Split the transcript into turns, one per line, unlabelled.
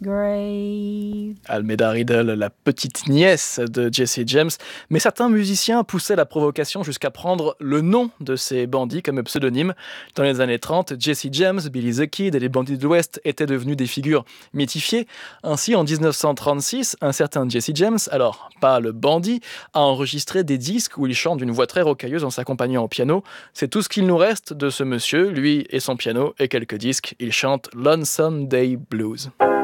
grave.
Almeda Riddle, la petite nièce de Jesse James, mais certains musiciens poussaient la provocation jusqu'à prendre le nom de ces bandits comme pseudonyme. Dans les années 30, Jesse James, Billy the Kid et les bandits de l'Ouest étaient devenus des figures mythifiées. Ainsi, en 1936, un certain Jesse James, alors pas le bandit, a enregistré des disques où il chante d'une voix très rocailleuse en s'accompagnant au piano. C'est tout ce qu'il nous reste de ce monsieur, lui et son piano et quelques disques. Il chante Lonesome Day Blues.